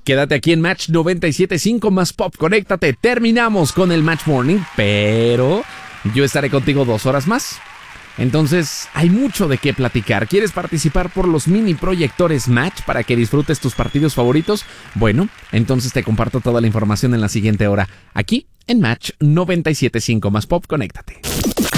Quédate aquí en Match 97.5 más Pop. Conéctate. Terminamos con el Match Morning, pero yo estaré contigo 2 horas más. Entonces, hay mucho de qué platicar. ¿Quieres participar por los mini proyectores Match para que disfrutes tus partidos favoritos? Bueno, entonces te comparto toda la información en la siguiente hora, aquí en Match 97.5 más Pop. Conéctate.